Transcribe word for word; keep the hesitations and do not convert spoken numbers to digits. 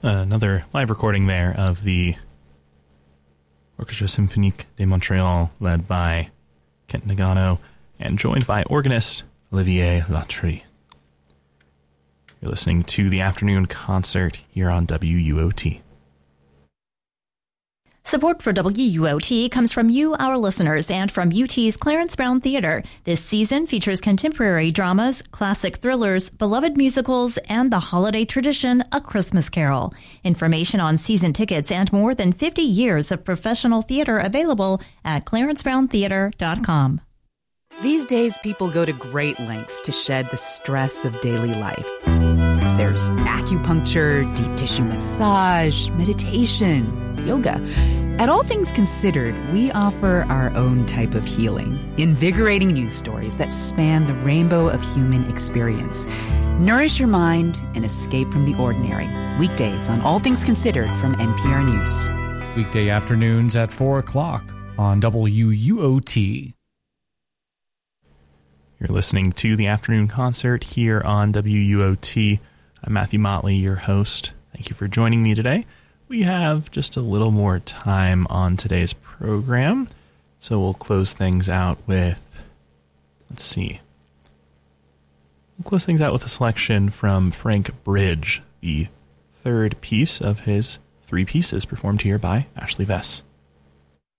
Another live recording there of the Orchestre Symphonique de Montréal, led by Kent Nagano and joined by organist Olivier Latry. You're listening to the afternoon concert here on W U O T. Support for W U O T comes from you, our listeners, and from U T's Clarence Brown Theater. This season features contemporary dramas, classic thrillers, beloved musicals, and the holiday tradition, A Christmas Carol. Information on season tickets and more than fifty years of professional theater available at clarence brown theater dot com. These days, people go to great lengths to shed the stress of daily life. There's acupuncture, deep tissue massage, meditation, yoga. At All Things Considered, we offer our own type of healing, invigorating news stories that span the rainbow of human experience. Nourish your mind and escape from the ordinary. Weekdays on All Things Considered from N P R News. Weekday afternoons at four o'clock on W U O T. You're listening to the afternoon concert here on W U O T. I'm Matthew Motley, your host. Thank you for joining me today. We have just a little more time on today's program, so we'll close things out with, let's see, we'll close things out with a selection from Frank Bridge, the third piece of his three pieces performed here by Ashley Vess.